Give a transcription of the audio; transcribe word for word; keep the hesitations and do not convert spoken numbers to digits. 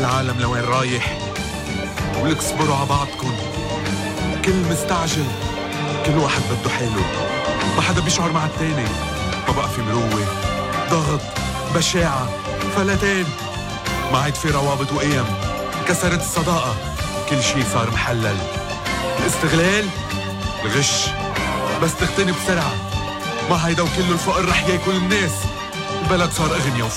العالم لوين رايح، ولك اصبروا على بعضكن، كل مستعجل، كل واحد بده حاله، ما حدا بيشعر مع التاني، ما بقى في مروة، ضغط، بشاعة، فلتان، ما عاد في روابط وقيم، كسرت الصداقة، كل شي صار محلل. الاستغلال، الغش، بس تغتني بسرعة، ما هيدا وكله الفقر رح ياكل الناس، البلد صار اغنيا وفقر.